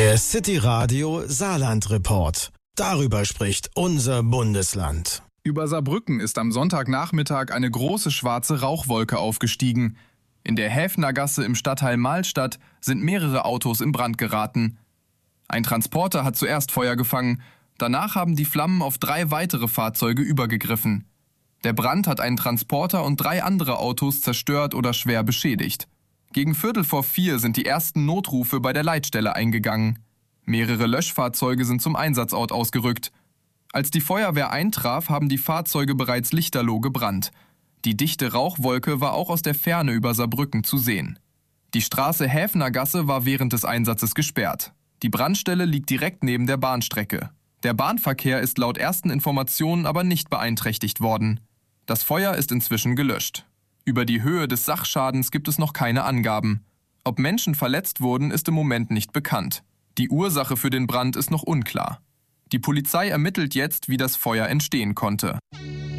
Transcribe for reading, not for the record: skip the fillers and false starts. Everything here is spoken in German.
Der City Radio Saarland Report. Darüber spricht unser Bundesland. Über Saarbrücken ist am Sonntagnachmittag eine große schwarze Rauchwolke aufgestiegen. In der Häfner Gasse im Stadtteil Mahlstadt sind mehrere Autos in Brand geraten. Ein Transporter hat zuerst Feuer gefangen, danach haben die Flammen auf 3 weitere Fahrzeuge übergegriffen. Der Brand hat einen Transporter und 3 andere Autos zerstört oder schwer beschädigt. Gegen 3:45 sind die ersten Notrufe bei der Leitstelle eingegangen. Mehrere Löschfahrzeuge sind zum Einsatzort ausgerückt. Als die Feuerwehr eintraf, haben die Fahrzeuge bereits lichterloh gebrannt. Die dichte Rauchwolke war auch aus der Ferne über Saarbrücken zu sehen. Die Straße Häfner Gasse war während des Einsatzes gesperrt. Die Brandstelle liegt direkt neben der Bahnstrecke. Der Bahnverkehr ist laut ersten Informationen aber nicht beeinträchtigt worden. Das Feuer ist inzwischen gelöscht. Über die Höhe des Sachschadens gibt es noch keine Angaben. Ob Menschen verletzt wurden, ist im Moment nicht bekannt. Die Ursache für den Brand ist noch unklar. Die Polizei ermittelt jetzt, wie das Feuer entstehen konnte.